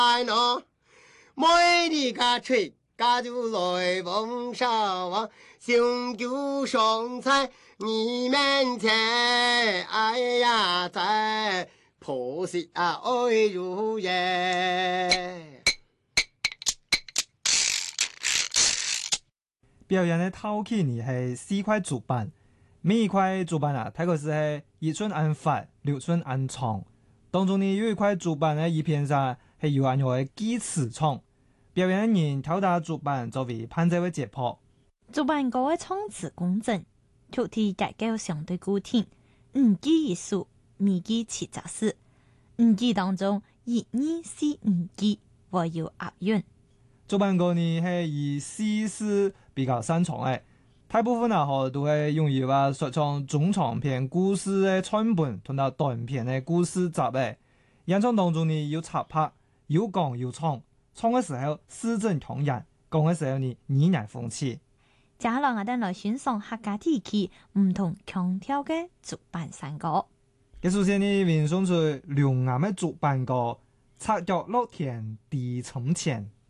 喏，每日个吹，家就来往上望，雄赳上菜你面前，哎呀，在婆媳啊爱如耶。 表演的头期呢係4塊竹板，每一塊竹板啊，大概是係1寸按寬，6寸按長。當中呢有一塊竹板呢，一片上係有按嘅雞翅蟲。表演的人挑打竹板作為攀奏的節拍。 竹板歌的唱詞工整，曲體結構相對固定，5記一數，每記7隻字。5記當中1、2、4、5記會有押韻。 竹板歌呢係以4是比較擅長嘅，大部分啊都係用於話說唱中長篇故事嘅串本，同到短篇嘅故事集嘅。演唱當中呢要插拍，要講要唱，唱嘅時候字正腔圓，講嘅時候呢語言風趣。 接下來我哋來欣賞客家地區唔同腔調嘅竹板山歌。 首先呢，運送出龍岩嘅竹板歌，插腳落田地從前。